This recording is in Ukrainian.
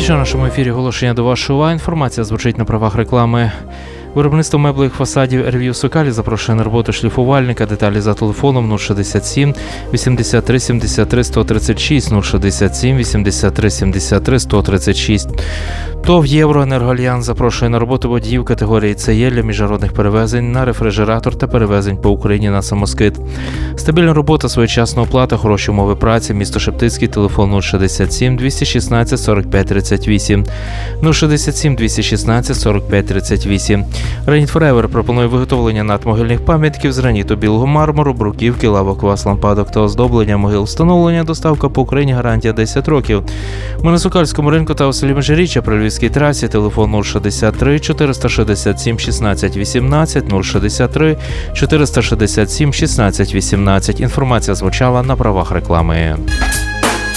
Ще в нашому ефірі оголошення до вашої уваги. Інформація звучить на правах реклами. Виробництво меблевих фасадів «Рев'ю Сокалі» запрошує на роботу шліфувальника. Деталі за телефоном 067 83 73 136 067 83 73 136. ТОВ «Євроенергоальянс» запрошує на роботу водіїв категорії «ЦЕ» для міжнародних перевезень на рефрижератор та перевезень по Україні на самоскид. Стабільна робота, своєчасна оплата, хороші умови праці. Місто Шептицький, телефон 067 216 45 38 067 216 45 38. Granite Forever пропонує виготовлення надмогильних пам'ятків з граніту, білого мармуру, бруківки, лавок, ваз, лампадок та оздоблення могил. Встановлення, доставка по Україні, гарантія 10 років. Ми на Сокальському ринку та у селі Межиріччя при Львівській трасі, телефон 063 467 16 18 063 467 16 18. Інформація звучала на правах реклами.